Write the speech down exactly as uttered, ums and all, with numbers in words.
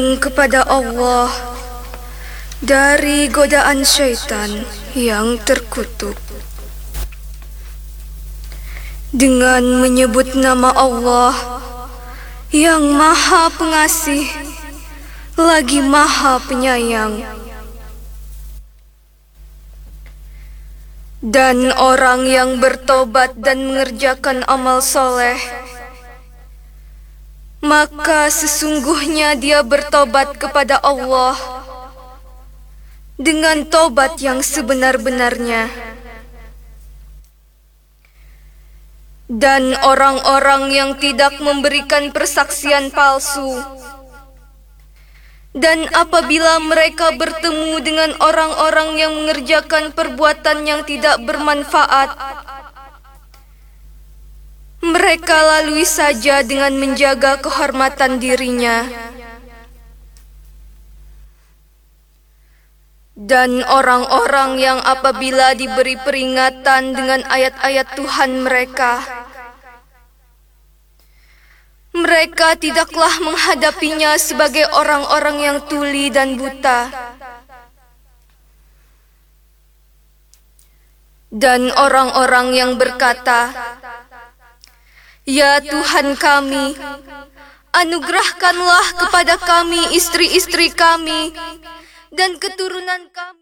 kepada Allah dari godaan syaitan yang terkutuk. Dengan menyebut nama Allah yang Maha Pengasih lagi Maha Penyayang. Dan orang yang bertobat dan mengerjakan amal soleh, maka sesungguhnya dia bertobat kepada Allah dengan tobat yang sebenar-benarnya. Dan orang-orang yang tidak memberikan persaksian palsu, dan apabila mereka bertemu dengan orang-orang yang mengerjakan perbuatan yang tidak bermanfaat, mereka lalui saja dengan menjaga kehormatan dirinya. Dan orang-orang yang apabila diberi peringatan dengan ayat-ayat Tuhan mereka, mereka tidaklah menghadapinya sebagai orang-orang yang tuli dan buta. Dan orang-orang yang berkata, "Ya Tuhan kami, anugerahkanlah kepada kami istri-istri kami dan keturunan kami."